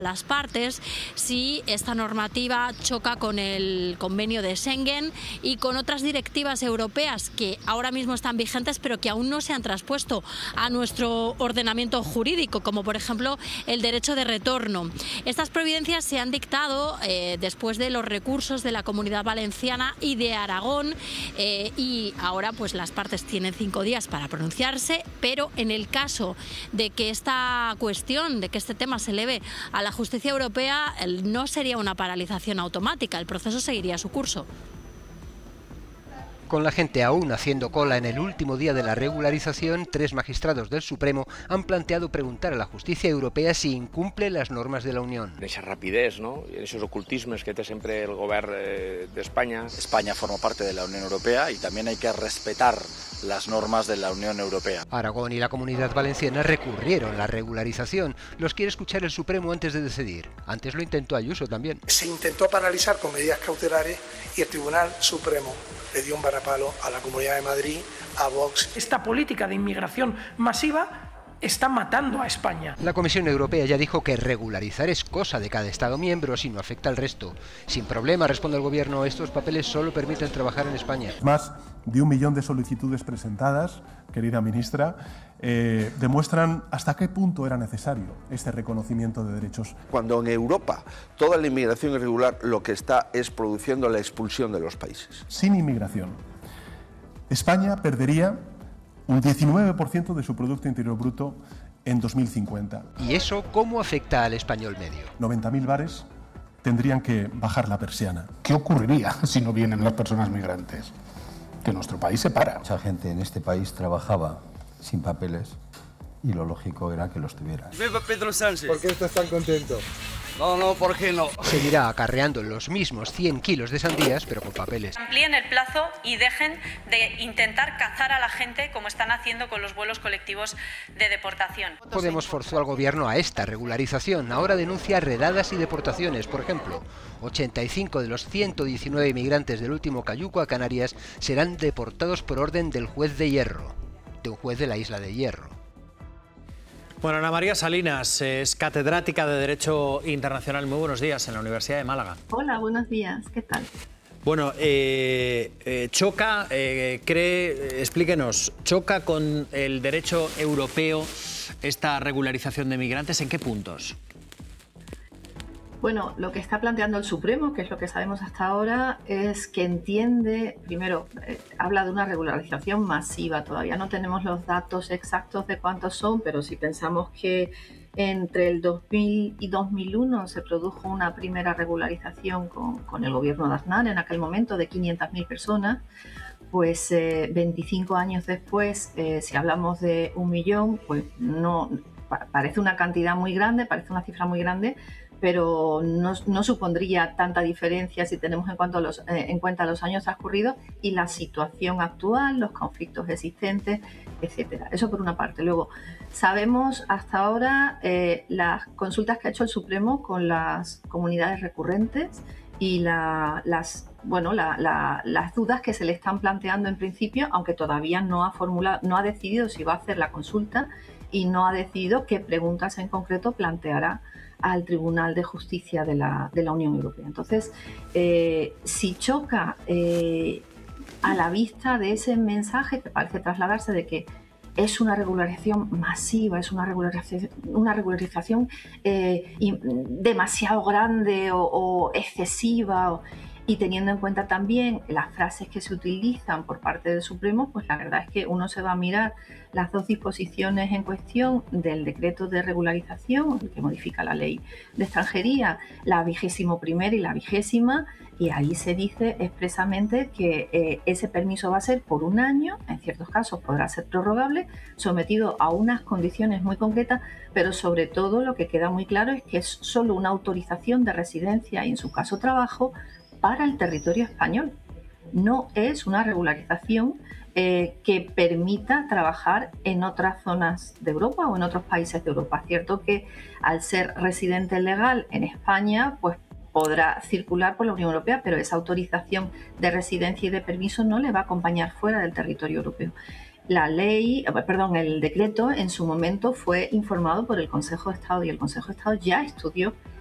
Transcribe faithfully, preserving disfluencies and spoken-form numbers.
las partes si esta normativa choca con el convenio de Schengen y con otras directivas europeas que ahora mismo están vigentes pero que aún no se han traspuesto a nuestro ordenamiento jurídico, como por ejemplo el derecho de retorno. Estas providencias se han dictado eh, después de los recursos de la Comunidad Valenciana y de Aragón eh, y ahora pues las partes tienen cinco días para pronunciarse, pero en el caso de que esta cuestión, de que este tema se eleve a la justicia europea, no sería una paralización automática, el proceso seguiría su curso. Con la gente aún haciendo cola en el último día de la regularización, tres magistrados del Supremo han planteado preguntar a la justicia europea si incumple las normas de la Unión. Esa rapidez, ¿no? Esos ocultismos que tiene siempre el gobierno de España. España forma parte de la Unión Europea y también hay que respetar las normas de la Unión Europea. Aragón y la Comunidad Valenciana recurrieron la regularización. Los quiere escuchar el Supremo antes de decidir. Antes lo intentó Ayuso también. Se intentó paralizar con medidas cautelares y el Tribunal Supremo le dio un varapalo a la Comunidad de Madrid, a Vox. Esta política de inmigración masiva está matando a España. La Comisión Europea ya dijo que regularizar es cosa de cada Estado miembro si no afecta al resto. Sin problema, responde el Gobierno, estos papeles solo permiten trabajar en España. Más de un millón de solicitudes presentadas, querida ministra, eh, demuestran hasta qué punto era necesario este reconocimiento de derechos. Cuando en Europa toda la inmigración irregular lo que está es produciendo la expulsión de los países. Sin inmigración, España perdería un diecinueve por ciento de su Producto Interior Bruto en dos mil cincuenta. ¿Y eso cómo afecta al español medio? noventa mil bares tendrían que bajar la persiana. ¿Qué ocurriría si no vienen las personas migrantes? Que nuestro país se para. Mucha gente en este país trabajaba sin papeles y lo lógico era que los tuviera. ¡Viva Pedro Sánchez! ¿Por qué estás tan contento? No, no, ¿por qué no? Seguirá acarreando los mismos cien kilos de sandías, pero con papeles. Amplíen el plazo y dejen de intentar cazar a la gente como están haciendo con los vuelos colectivos de deportación. Podemos forzó al Gobierno a esta regularización. Ahora denuncia redadas y deportaciones. Por ejemplo, ochenta y cinco de los ciento diecinueve inmigrantes del último cayuco a Canarias serán deportados por orden del juez de Hierro, de un juez de la isla de Hierro. Bueno, Ana María Salinas es catedrática de Derecho Internacional. Muy buenos días en la Universidad de Málaga. Hola, buenos días. ¿Qué tal? Bueno, eh, eh, choca, eh, cree, explíquenos, ¿choca con el derecho europeo esta regularización de migrantes? ¿En qué puntos? Bueno, lo que está planteando el Supremo, que es lo que sabemos hasta ahora, es que entiende, primero, eh, habla de una regularización masiva. Todavía no tenemos los datos exactos de cuántos son, pero si pensamos que entre el dos mil y dos mil uno se produjo una primera regularización con, con el gobierno de Aznar, en aquel momento de quinientas mil personas, pues eh, veinticinco años después, eh, si hablamos de un millón, pues no pa- parece una cantidad muy grande, parece una cifra muy grande, pero no, no supondría tanta diferencia si tenemos en, cuanto a los, eh, en cuenta los años transcurridos y la situación actual, los conflictos existentes, etcétera. Eso por una parte. Luego, sabemos hasta ahora eh, las consultas que ha hecho el Supremo con las comunidades recurrentes y la, las, bueno, la, la, las dudas que se le están planteando en principio, aunque todavía no ha formulado, no ha decidido si va a hacer la consulta y no ha decidido qué preguntas en concreto planteará al Tribunal de Justicia de la, de la Unión Europea. Entonces, eh, si choca eh, a la vista de ese mensaje que parece trasladarse de que es una regularización masiva, es una regularización, una regularización eh, demasiado grande o, o excesiva, o, y teniendo en cuenta también las frases que se utilizan por parte del Supremo, pues la verdad es que uno se va a mirar las dos disposiciones en cuestión del decreto de regularización, el que modifica la ley de extranjería, la vigésimo primera y la vigésima, y ahí se dice expresamente que eh, ese permiso va a ser por un año, en ciertos casos podrá ser prorrogable, sometido a unas condiciones muy concretas, pero sobre todo lo que queda muy claro es que es solo una autorización de residencia y en su caso trabajo para el territorio español. No es una regularización eh, que permita trabajar en otras zonas de Europa o en otros países de Europa. Es cierto que al ser residente legal en España, pues podrá circular por la Unión Europea, pero esa autorización de residencia y de permiso no le va a acompañar fuera del territorio europeo. la ley, perdón, el decreto en su momento fue informado por el Consejo de Estado y el Consejo de Estado ya estudió